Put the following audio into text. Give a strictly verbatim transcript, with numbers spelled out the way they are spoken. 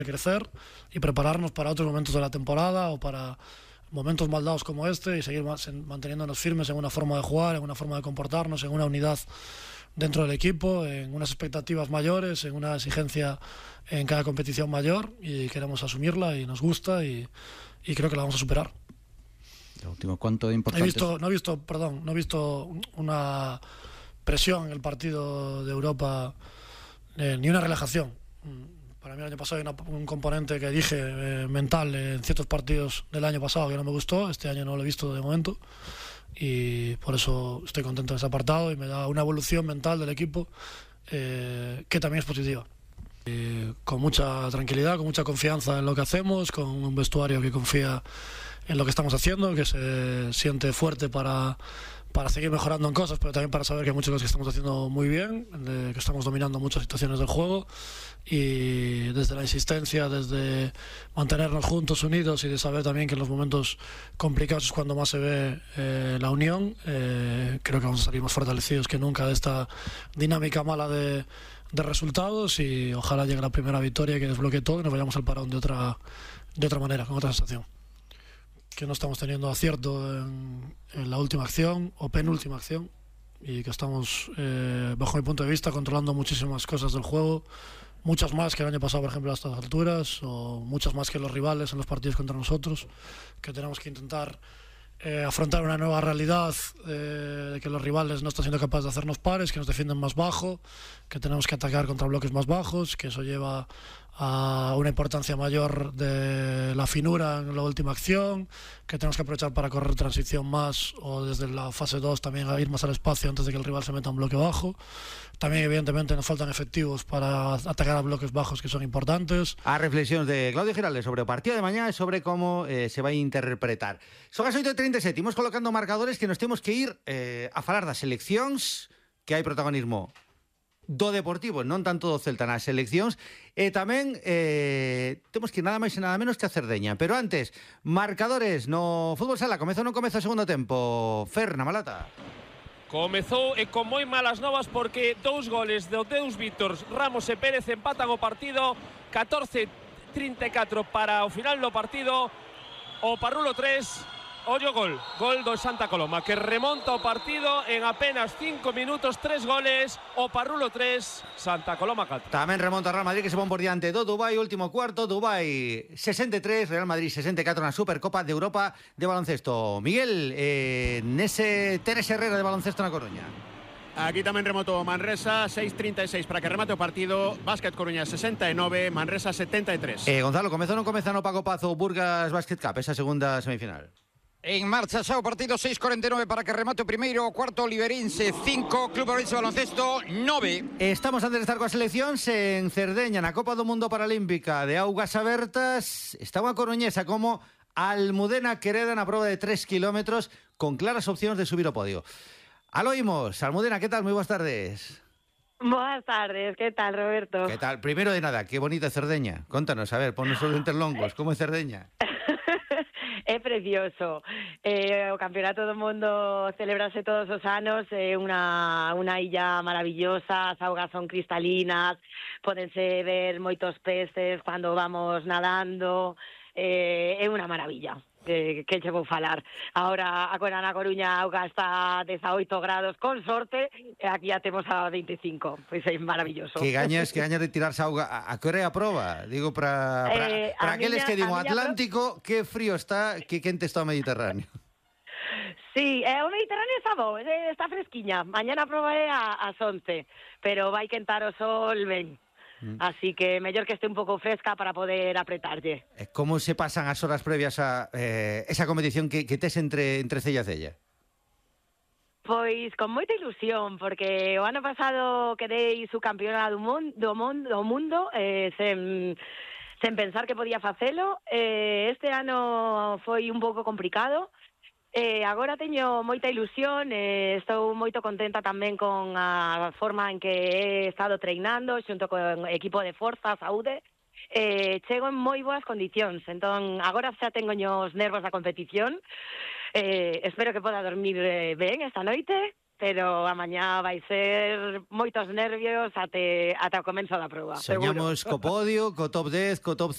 crecer y prepararnos para otros momentos de la temporada o para momentos mal dados como este y seguir manteniéndonos firmes en una forma de jugar, en una forma de comportarnos, en una unidad dentro del equipo, en unas expectativas mayores, en una exigencia en cada competición mayor, y queremos asumirla y nos gusta y, y creo que la vamos a superar. Lo último, ¿cuánto de importante? He visto, no he visto, perdón, no he visto una presión en el partido de Europa, eh, ni una relajación. Para mí el año pasado hay una, un componente que dije eh, mental en ciertos partidos del año pasado que no me gustó. Este año no lo he visto de momento y por eso estoy contento de ese apartado y me da una evolución mental del equipo eh, que también es positiva. Eh, con mucha tranquilidad, con mucha confianza en lo que hacemos, con un vestuario que confía en lo que estamos haciendo, que se siente fuerte para, para seguir mejorando en cosas, pero también para saber que hay muchas cosas que estamos haciendo muy bien, de, que estamos dominando muchas situaciones del juego, y desde la insistencia, desde mantenernos juntos, unidos, y de saber también que en los momentos complicados es cuando más se ve eh, la unión, eh, creo que vamos a salir más fortalecidos que nunca de esta dinámica mala de, de resultados, y ojalá llegue la primera victoria que desbloquee todo y nos vayamos al parón de otra, de otra manera, con otra sensación. Que no estamos teniendo acierto en, en la última acción o penúltima acción y que estamos, eh, bajo mi punto de vista, controlando muchísimas cosas del juego, muchas más que el año pasado, por ejemplo, a estas alturas, o muchas más que los rivales en los partidos contra nosotros, que tenemos que intentar eh, afrontar una nueva realidad eh, de que los rivales no están siendo capaces de hacernos pares, que nos defienden más bajo, que tenemos que atacar contra bloques más bajos, que eso lleva a una importancia mayor de la finura en la última acción, que tenemos que aprovechar para correr transición más, o desde la fase dos también a ir más al espacio antes de que el rival se meta en bloque bajo. También evidentemente nos faltan efectivos para atacar a bloques bajos que son importantes. A reflexións de Claudio Giraldes sobre o partido de mañá e sobre como eh, se vai interpretar. Son as oito e trinta e sete, imos colocando marcadores que nos temos que ir eh, a falar das seleccións, que hai protagonismo do Deportivo, non tanto do Celta nas seleccións, e tamén eh, temos que ir nada máis e nada menos que a Cerdeña. Pero antes, marcadores no fútbol sala, comeza ou non comeza o segundo tempo? Fer, na Malata. Comezou e con moi malas novas porque dous goles de Deus Víctors, Ramos e Pérez empatan o partido. catorce trinta e catro para o final do partido. O Parrulo tres, ollo gol, gol do Santa Coloma, que remonta o partido en apenas cinco minutos, tres goles. O Parrulo tres, Santa Coloma catro. Tamén remonta Real Madrid, que se pon por diante do Dubai, último cuarto, Dubai sesenta e tres, Real Madrid sesenta e catro na Supercopa de Europa de baloncesto. Miguel, eh, nese Teres Herrera de baloncesto na Coruña. Aquí tamén remoto Manresa, seis trinta e seis para que remate o partido. Básquet Coruña sesenta e nove, Manresa setenta e tres. Eh, Gonzalo, comeza ou non comeza no Paco Pazo Burgas Basket Cup, esa segunda semifinal? En marcha xa o partido, seis cuarenta e nove para que remate o primeiro cuarto. Oliveirense cinco, Club Ourense Baloncesto nove. Estamos antes de estar coas seleccións en Cerdeña, na Copa do Mundo Paralímpica de Augas Abertas. Está unha coruñesa como Almudena Quereda na proba de tres kilómetros, con claras opcións de subir ao podio. Aloimos, Almudena, ¿qué tal? Muy buenas tardes. Buenas tardes, ¿qué tal, Roberto? ¿Qué tal? Primero de nada, qué bonita es Cerdeña. Contanos, a ver, ponnos os dentes longos, como é Cerdeña? É precioso. Eh, o Campeonato do Mundo celebrase todos os anos, é eh, unha, unha illa maravillosa, as augas son cristalinas, pódense ver moitos peces cando vamos nadando, eh, é unha maravilla. Que, que che vou falar. Ahora agora na Coruña a auga está a dezaoito grados con sorte, e aquí ya temos a veinticinco. Pois é maravilloso. Que gañas, que gañas de tirarse a auga. A, a que hora é a proba? Digo, para para, eh, para aqueles miña, que digo Atlántico, pro... que frío está, que quente está o Mediterráneo. Sí, eh, o Mediterráneo está bo, eh, está fresquiña. Mañana probaré a, as once, pero vai quentar o sol ben. Así que mellor que este un pouco fresca para poder apretarlle. Como se pasan as horas previas a eh, esa competición que, que tes entre, entre cella e cella? Pois con moita ilusión, porque o ano pasado quedei subcampeona do mundo, do mundo, do mundo eh, sen, sen pensar que podía facelo. Eh, este ano foi un pouco complicado. Eh, agora teño moita ilusión, eh, estou moito contenta tamén con a forma en que he estado treinando xunto con equipo de forza, saúde. Eh, chego en moi boas condicións, entón agora xa tengo os nervos da competición. Eh, espero que poda dormir eh, ben esta noite, pero a mañá vai ser moitos nervios até, ata o comenzo da proba. Soñamos co podio, co top dez, co top